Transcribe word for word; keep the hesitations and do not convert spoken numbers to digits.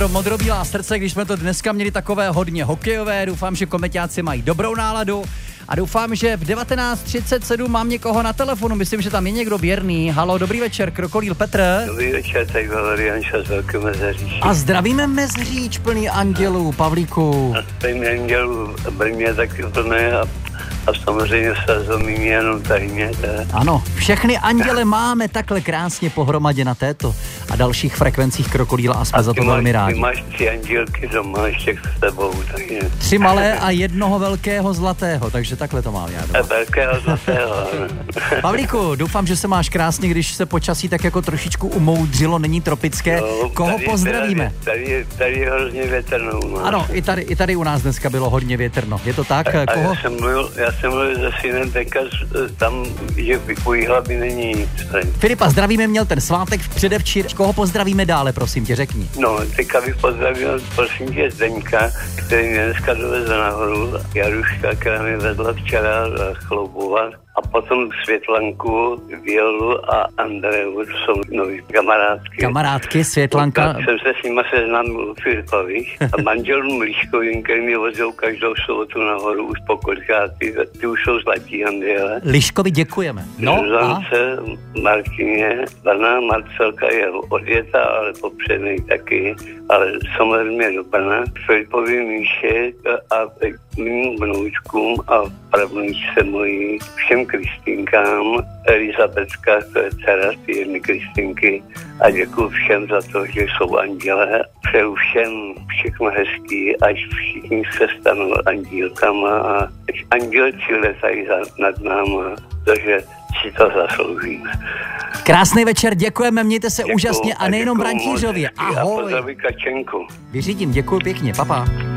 Modrobílá srdce, když jsme to dneska měli takové hodně hokejové, doufám, že komeťáci mají dobrou náladu a doufám, že v devatenáct třicet sedm mám někoho na telefonu, myslím, že tam je někdo věrný. Halo, dobrý večer, Krokodýl Petr. Dobrý večer, tak Valerian Šas, velký Mezeříč. A zdravíme Mezeříč plný andělů, Pavlíku. A plný andělů, Brně taky plné a A samozřejmě Sazomí jenom tajně. Ano, všechny anděle máme takhle krásně pohromadě na této a dalších frekvencích Krokodýla a jsme a za to máš, velmi rádi. Ty máš tři andělky doma ještě s tebou, takže... Tři malé a jednoho velkého zlatého, takže takhle to mám já doma. A velkého zlatého, ano. Pavlíku, doufám, že se máš krásně, když se počasí tak jako trošičku umoudřilo, není tropické. No, Koho tady, pozdravíme? Tady, tady, tady je hrozně větrnou. No. Ano, i tady, i tady u nás dneska bylo hodně větrno. Je to tak? A, Koho? A já jsem mluvil, já jsem mluvil se synem teďka tam, že u Jihlavy není nic. Filipa, zdravíme, měl ten svátek v předevčír. Koho pozdravíme dále, prosím tě, řekni. No, teďka bych pozdravil, prosím tě, Zdeňka, který mě dneska dovezl nahoru. Jaruška, která mě vedla včera chloubovat. A potom Světlanku, Vělu a Andreu, to jsou nový kamarádky. Kamarádky, Světlanka. Tak jsem se s nima seznámil v Filipových. A manželům Liškovým, který mě vozil každou sobotu nahoru už po kolikátý, ty už jsou zlatí anděle. Liškovi děkujeme. No Zuzance, a? Martině, Brna, Marcelka je odjeta, ale popřednej taky, ale samozřejmě do Brna. Filipovi Míšek a mým vnoučkům a pravničce mojí, všem Kristýnkám, Elizabetka, to je dcera ty jedny Kristýnky a děkuji všem za to, že jsou anděle. Přeju všem všechno hezký, až všichni se stanou andílkama a andělci letají nad náma, protože si to zasloužíme. Krásný večer, děkujeme, mějte se děkuju, úžasně a nejenom Brantířově. Ahoj. A pozdraví Kačenku. Vyřídím, děkuji pěkně, papa.